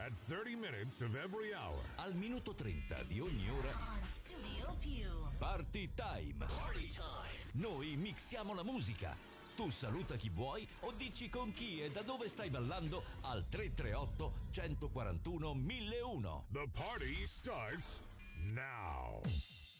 At 30 minutes of every hour. Al minuto 30 di ogni ora. On Studio Più. Party time. Party time. Noi mixiamo la musica. Tu saluta chi vuoi o dici con chi e da dove stai ballando al 338 141 1001. The party starts now.